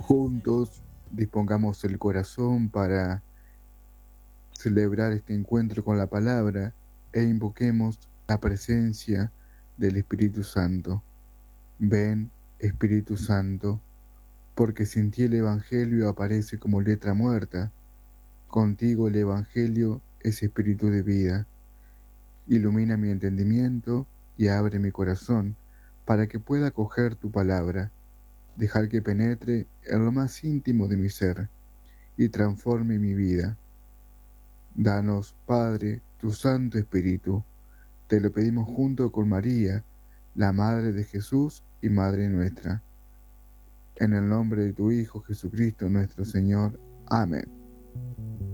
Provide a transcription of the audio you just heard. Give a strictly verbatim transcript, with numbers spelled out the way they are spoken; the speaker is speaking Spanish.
Juntos dispongamos el corazón para celebrar este encuentro con la palabra e invoquemos la presencia del Espíritu Santo. Ven, Espíritu Santo, porque sin ti el Evangelio aparece como letra muerta. Contigo el Evangelio es espíritu de vida. Ilumina mi entendimiento y abre mi corazón para que pueda acoger tu palabra, dejar que penetre en lo más íntimo de mi ser y transforme mi vida. Danos, Padre, tu Santo Espíritu. Te lo pedimos junto con María, la Madre de Jesús y Madre nuestra. En el nombre de tu Hijo Jesucristo nuestro Señor. Amén.